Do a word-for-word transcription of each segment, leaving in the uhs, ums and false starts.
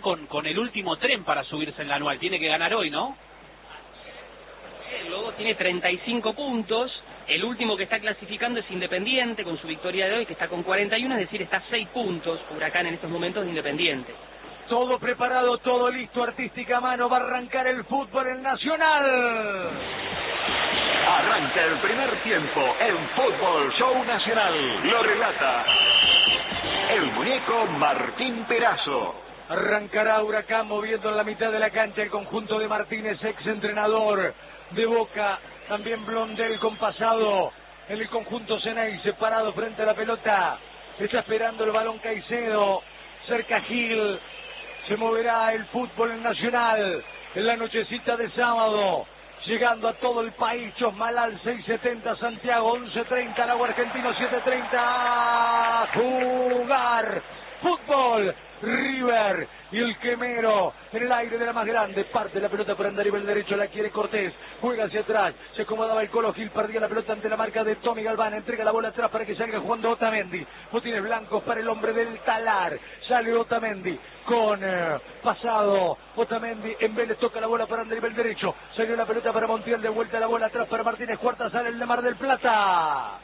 con, con el último tren para subirse en la anual. Tiene que ganar hoy, ¿no? El Lobo tiene treinta y cinco puntos. El último que está clasificando es Independiente, con su victoria de hoy, que está con cuarenta y uno, es decir, está a seis puntos, Huracán en estos momentos de Independiente. Todo preparado, todo listo, artística mano, va a arrancar el fútbol en Nacional. Arranca el primer tiempo en Fútbol Show Nacional. Lo relata el muñeco Martín Perazo. Arrancará Huracán moviendo en la mitad de la cancha el conjunto de Martínez, ex entrenador de Boca. También Blondel con pasado en el conjunto Ceney, separado frente a la pelota. Está esperando el balón Caicedo. Cerca Gil. Se moverá el fútbol en Nacional en la nochecita de sábado. Llegando a todo el país, Chosmalal seis setenta, Santiago once treinta, Lago Argentino siete treinta. A jugar fútbol. River y el Quemero en el aire de la más grande, parte la pelota por andar y el derecho, la quiere Cortés, juega hacia atrás, se acomodaba el Colo Gil, perdía la pelota ante la marca de Tommy Galván, entrega la bola atrás para que salga jugando Otamendi, botines blancos para el hombre del Talar, sale Otamendi con eh, pasado, Otamendi en Vélez, toca la bola para andar y el derecho, salió la pelota para Montiel, de vuelta la bola atrás para Martínez Cuarta, sale el de Mar del Plata.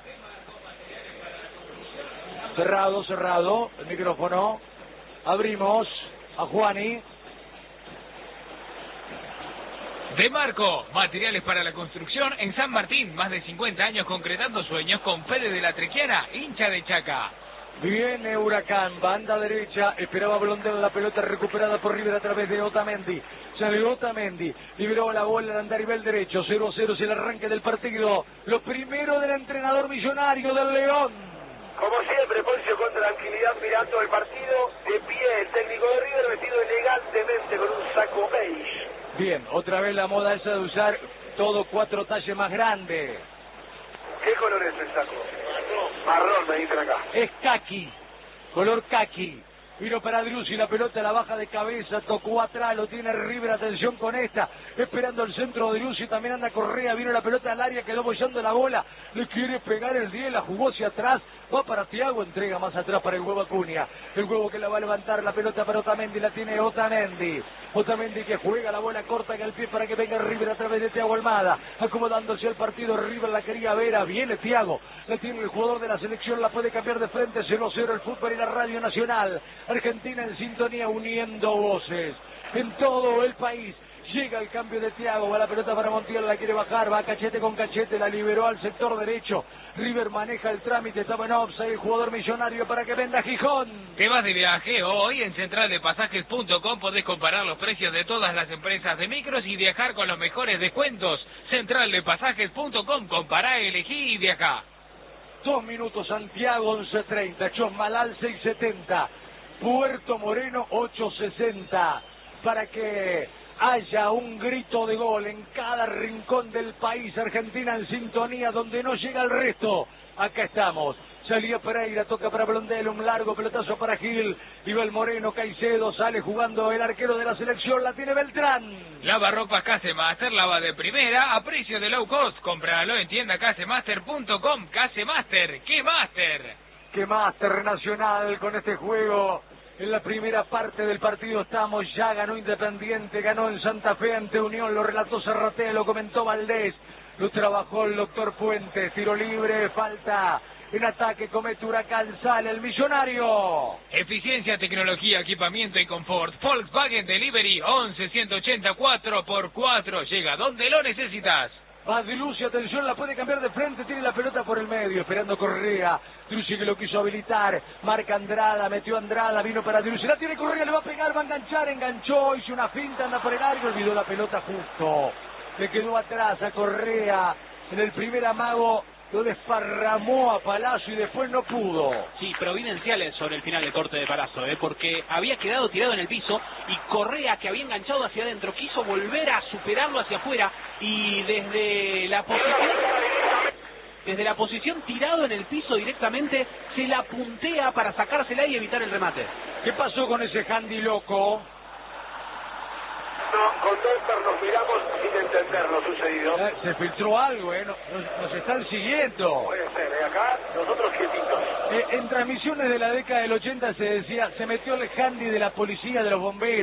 Cerrado, cerrado, el micrófono. Abrimos a Juani. De Marco, materiales para la construcción en San Martín, más de cincuenta años concretando sueños con Fede de la Trequiana, hincha de Chaca. Viene Huracán, banda derecha, esperaba Blondel, la pelota recuperada por River a través de Otamendi. Salió Otamendi, liberó la bola al andarivel derecho, cero a cero es el arranque del partido. Lo primero del entrenador millonario del León. Como siempre, Poncio con tranquilidad mirando el partido, de pie el técnico de River vestido elegantemente con un saco beige. Bien, otra vez la moda esa de usar todo cuatro talles más grande. ¿Qué color es el saco? Marrón. Marrón, me dicen acá. Es caqui, color caqui. Vino para Driussi, la pelota la baja de cabeza, tocó atrás, lo tiene River, atención con esta, esperando el centro de Driussi, también anda Correa, vino la pelota al área, quedó bollando la bola, le quiere pegar el diez, la jugó hacia atrás, va para Thiago, entrega más atrás para el huevo Acuña, el huevo que la va a levantar, la pelota para Otamendi, la tiene Otamendi, Otamendi que juega la bola corta en el pie para que venga River a través de Thiago Almada, acomodándose al partido, River la quería ver, viene Thiago, la tiene el jugador de la selección, la puede cambiar de frente, cero cero el fútbol y la radio nacional. Argentina en sintonía, uniendo voces en todo el país. Llega el cambio de Thiago, va la pelota para Montiel, la quiere bajar, va cachete con cachete, la liberó al sector derecho. River maneja el trámite, estaba en offside, el jugador millonario para que venda Gijón. ¿Te vas de viaje? Hoy en central de pasajes punto com podés comparar los precios de todas las empresas de micros y viajar con los mejores descuentos. central de pasajes punto com, compará, elegí y viajá. Dos minutos, Santiago once treinta, Chosmalal seis setenta. Puerto Moreno ocho sesenta, para que haya un grito de gol en cada rincón del país. Argentina en sintonía donde no llega el resto. Acá estamos. Salía Pereira, toca para Blondel, un largo pelotazo para Gil. Iba el Moreno, Caicedo, sale jugando el arquero de la selección, la tiene Beltrán. Lava ropas Casemaster, lava de primera, a precio de low cost. Cómpralo en tienda casemaster punto com. Casemaster, ¿qué Master? Que Master Nacional con este juego. En la primera parte del partido estamos, ya ganó Independiente, ganó en Santa Fe ante Unión, lo relató Serratea, lo comentó Valdés, lo trabajó el doctor Puentes, tiro libre, falta en ataque, comete Huracán, sale el millonario. Eficiencia, tecnología, equipamiento y confort. Volkswagen Delivery once ciento ochenta cuatro por cuatro, llega donde lo necesitas. Va Driussi, atención, la puede cambiar de frente, tiene la pelota por el medio, esperando Correa. Driussi que lo quiso habilitar, marca Andrada, metió Andrada, vino para Driussi, la tiene Correa, le va a pegar, va a enganchar, enganchó, hizo una finta, anda por el área, olvidó la pelota justo. Le quedó atrás a Correa, en el primer amago lo desparramó a Palazzo y después no pudo. Sí, providenciales sobre el final del corte de Palazzo, ¿eh? Porque había quedado tirado en el piso y Correa, que había enganchado hacia adentro, quiso volver a superarlo hacia afuera y desde la posición desde la posición tirado en el piso directamente se la puntea para sacársela y evitar el remate. ¿Qué pasó con ese handy loco? No, con Dolper nos miramos sin entender lo sucedido. Eh, se filtró algo, ¿eh? Nos, nos están siguiendo. Puede ser, ¿eh? Acá nosotros quietitos. Eh, en transmisiones de la década del ochenta se decía, se metió el handy de la policía, de los bomberos.